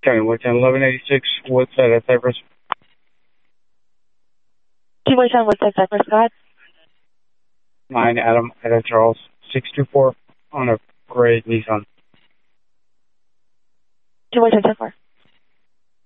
County 110, 1186, Woodside at Cypress. 210 Woodside Cypress, go ahead. 9 Adam Charles, 624 on a gray Nissan. 210 10-4.